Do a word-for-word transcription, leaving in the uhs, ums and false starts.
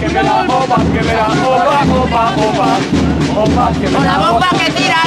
que me la, opa, que me la, opa, opa, opa, opa, que me Con la la, bomba que tira